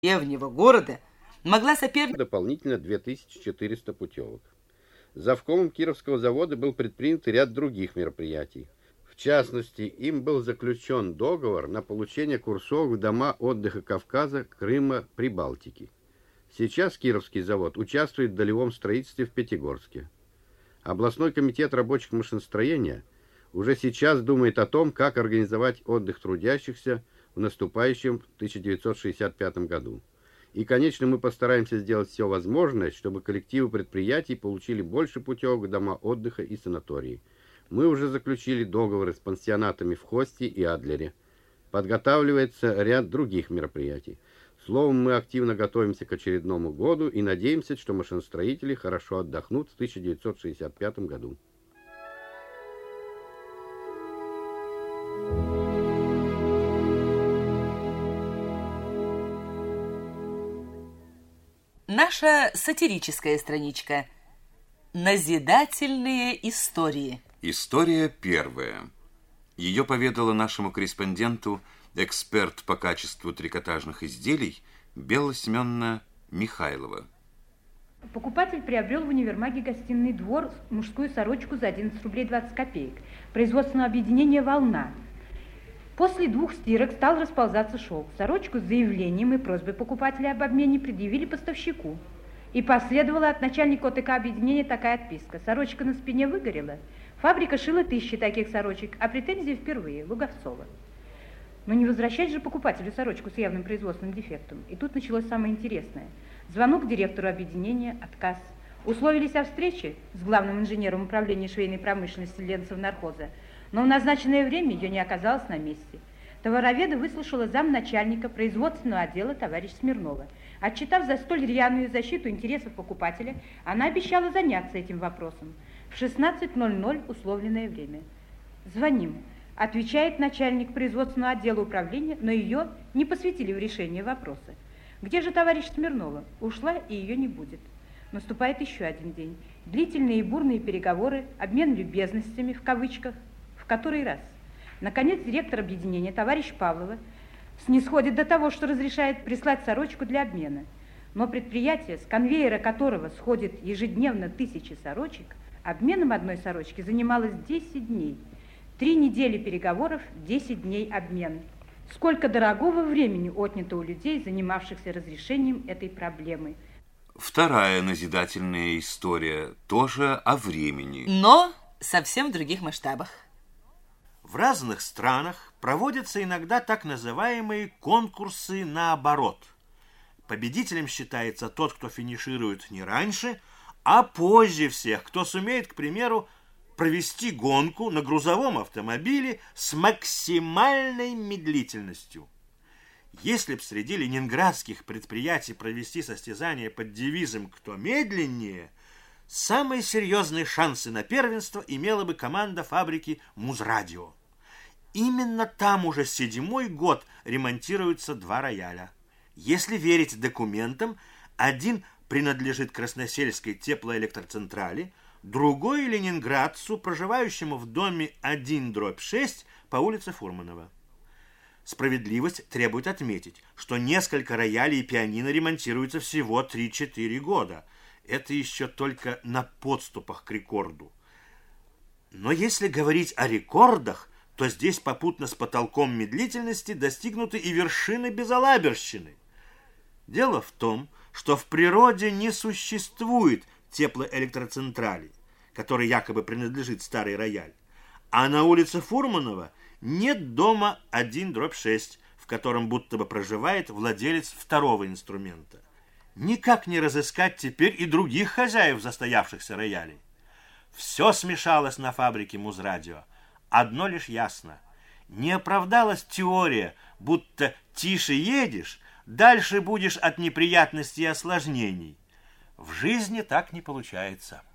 древнего города могла соперничать дополнительно 2400 путевок. Завкомом Кировского завода был предпринят ряд других мероприятий. В частности, им был заключен договор на получение курсов в дома отдыха Кавказа, Крыма, Прибалтики. Сейчас Кировский завод участвует в долевом строительстве в Пятигорске. Областной комитет рабочих машиностроения уже сейчас думает о том, как организовать отдых трудящихся в наступающем 1965 году. И, конечно, мы постараемся сделать все возможное, чтобы коллективы предприятий получили больше путевок в дома отдыха и санатории. Мы уже заключили договоры с пансионатами в Хосте и Адлере. Подготавливается ряд других мероприятий. Словом, мы активно готовимся к очередному году и надеемся, что машиностроители хорошо отдохнут в 1965 году. наша сатирическая страничка «Назидательные истории». История первая. Ее поведала нашему корреспонденту эксперт по качеству трикотажных изделий Белла Семеновна Михайлова. Покупатель приобрел в универмаге «Гостиный двор» мужскую сорочку за 11 рублей 20 копеек. Производственного объединения «Волна». После 2 стирок стал расползаться шелк. Сорочку с заявлением и просьбой покупателя об обмене предъявили поставщику. И последовала от начальника ОТК объединения такая отписка. Сорочка на спине выгорела. Фабрика шила 1000 таких сорочек, а претензии впервые Луговцова. Но не возвращать же покупателю сорочку с явным производственным дефектом. И тут началось самое интересное. Звонок директору объединения, отказ. Условились о встрече с главным инженером управления швейной промышленности Ленцев нархоза, но в назначенное время ее не оказалось на месте. Товароведа выслушала замначальника производственного отдела товарища Смирнова. Отчитав за столь рьяную защиту интересов покупателя, она обещала заняться этим вопросом. В 16:00 условленное время. «Звоним», отвечает начальник производственного отдела управления, но ее не посвятили в решение вопроса. «Где же товарищ Смирнова? Ушла, и ее не будет». Наступает еще один день. Длительные и бурные переговоры, обмен любезностями, в кавычках, в который раз. Наконец, директор объединения, товарищ Павлова, снисходит до того, что разрешает прислать сорочку для обмена. Но предприятие, с конвейера которого сходит ежедневно 1000 сорочек, обменом одной сорочки занималось 10 дней. 3 недели переговоров, 10 дней обмен. Сколько дорогого времени отнято у людей, занимавшихся разрешением этой проблемы. Вторая назидательная история тоже о времени. Но совсем в других масштабах. В разных странах проводятся иногда так называемые конкурсы наоборот. Победителем считается тот, кто финиширует не раньше, а позже всех, кто сумеет, к примеру, провести гонку на грузовом автомобиле с максимальной медлительностью. Если б среди ленинградских предприятий провести состязание под девизом «Кто медленнее», самые серьезные шансы на первенство имела бы команда фабрики «Музрадио». Именно там уже 7-й год ремонтируются 2 рояля. Если верить документам, один принадлежит Красносельской теплоэлектроцентрали, другой ленинградцу, проживающему в доме 1/6 по улице Фурманова. Справедливость требует отметить, что несколько роялей и пианино ремонтируются всего 3-4 года. Это еще только на подступах к рекорду. Но если говорить о рекордах, то здесь попутно с потолком медлительности достигнуты и вершины безалаберщины. Дело в том, что в природе не существует теплоэлектроцентрали, которой якобы принадлежит старый рояль, а на улице Фурманова нет дома 1/6, в котором будто бы проживает владелец второго инструмента. Никак не разыскать теперь и других хозяев застоявшихся роялей. Все смешалось на фабрике «Музрадио». Одно лишь ясно. Не оправдалась теория, будто тише едешь, дальше будешь от неприятностей и осложнений. В жизни так не получается.